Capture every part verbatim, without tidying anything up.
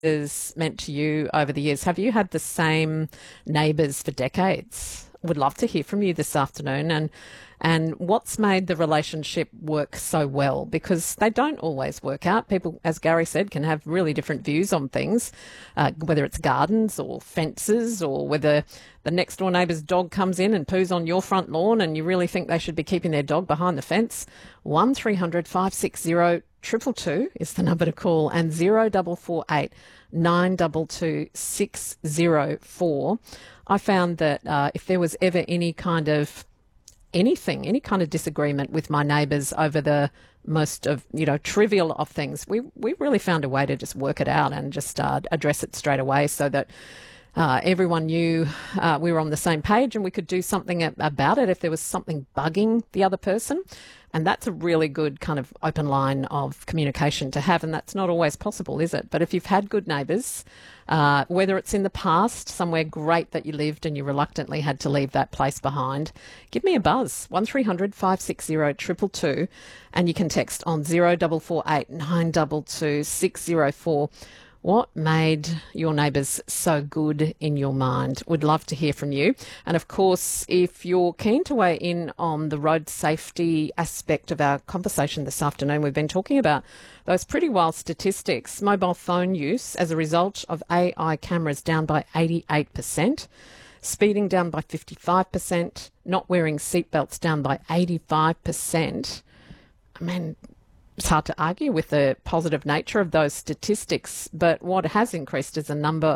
has meant to you over the years? Have you had the same neighbours for decades? Would love to hear from you this afternoon. And and what's made the relationship work so well? Because they don't always work out. People, as Gary said, can have really different views on things, uh, whether it's gardens or fences, or whether the next door neighbour's dog comes in and poos on your front lawn and you really think they should be keeping their dog behind the fence. one three hundred five six zero two two two is the number to call, and zero four four eight nine two two six zero four. I found that uh, if there was ever any kind of anything, any kind of disagreement with my neighbours over the most of, you know, trivial of things, we, we really found a way to just work it out and just uh, address it straight away, so that uh, everyone knew uh, we were on the same page and we could do something about it if there was something bugging the other person. And that's a really good kind of open line of communication to have, and that's not always possible, is it? But if you've had good neighbours, uh, whether it's in the past, somewhere great that you lived and you reluctantly had to leave that place behind, give me a buzz, one three hundred five six zero two two two, and you can text on zero four four eight nine two two six zero four. What made your neighbours so good in your mind? Would love to hear from you. And of course, if you're keen to weigh in on the road safety aspect of our conversation this afternoon, we've been talking about those pretty wild statistics. Mobile phone use as a result of A I cameras down by eighty-eight percent. Speeding down by fifty-five percent. Not wearing seatbelts down by eighty-five percent. I mean, it's hard to argue with the positive nature of those statistics, but what has increased is the number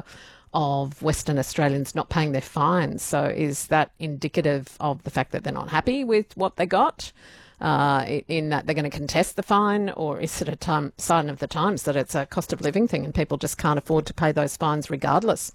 of Western Australians not paying their fines. So is that indicative of the fact that they're not happy with what they got, uh, in that they're going to contest the fine, or is it a time, sign of the times that it's a cost of living thing and people just can't afford to pay those fines regardless?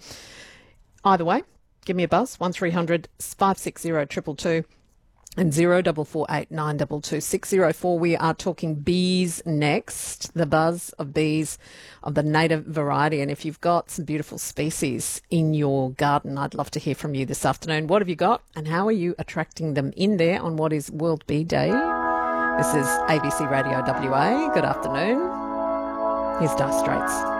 Either way, give me a buzz, one three hundred five six zero two two two. And zero four four eight nine two two six zero four. We are talking bees next, the buzz of bees of the native variety. And if you've got some beautiful species in your garden, I'd love to hear from you this afternoon. What have you got and how are you attracting them in there on what is World Bee Day? This is A B C Radio W A. Good afternoon. Here's Dire Straits.